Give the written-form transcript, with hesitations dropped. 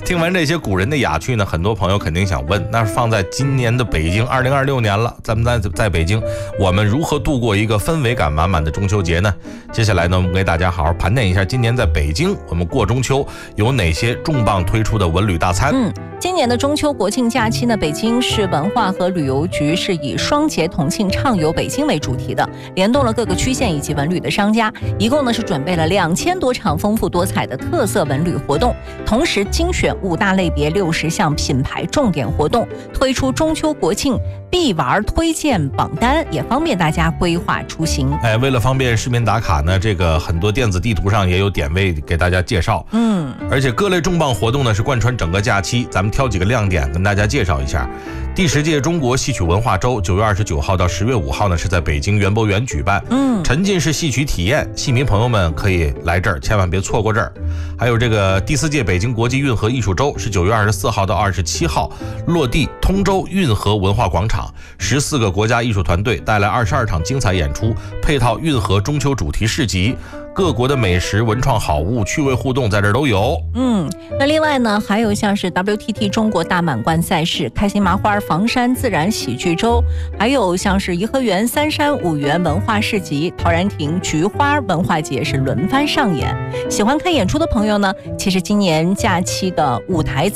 听完这些古人的雅趣呢，很多朋友肯定想问，那放在今年的北京2026年了，咱们在北京，我们如何度过一个氛围感满满的中秋节呢？接下来呢，我们给大家好好盘点一下今年在北京我们过中秋有哪些重磅推出的文旅大餐。 今年的中秋国庆假期呢，北京市文化和旅游局是以双节同庆畅游北京为主题的，联动了各个区县以及文旅的商家，一共呢是准备了2000多场丰富多彩的特色文旅活动，同时精选5大类别60项品牌重点活动，推出中秋国庆必玩推荐榜单，也方便大家规划出行。 为了方便市民打卡呢，这个很多电子地图上也有点位给大家介绍。而且各类重磅活动呢是贯穿整个假期，咱们挑几个亮点跟大家介绍一下。第10届中国戏曲文化周9月29号到10月5号呢是在北京园博园举办，沉浸式戏曲体验，戏迷朋友们可以来这儿，千万别错过这儿。还有这个第4届北京国际运河艺术周是9月24号到27号落地通州运河文化广场，14个国家艺术团队带来22场精彩演出，配套运河中秋主题市集，各国的美食、文创好物、趣味互动在这儿都有。 那另外呢，还有像是 WTT 中国大满贯赛事、开心麻花房山自然喜剧周，还有像是颐和园三山五园文化市集、陶然亭菊花文化节是轮番上演。喜欢看演出的朋友呢，其实今年假期的舞台